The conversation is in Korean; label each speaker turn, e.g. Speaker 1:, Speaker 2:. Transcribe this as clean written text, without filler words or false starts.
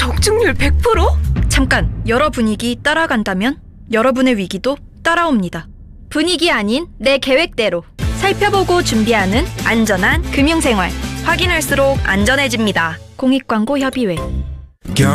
Speaker 1: 적중률 100%?
Speaker 2: 잠깐, 여러 분위기 따라간다면 여러분의 위기도 따라옵니다. 분위기 아닌 내 계획대로 살펴보고 준비하는 안전한 금융생활. 확인할수록 안전해집니다. 공익광고협의회.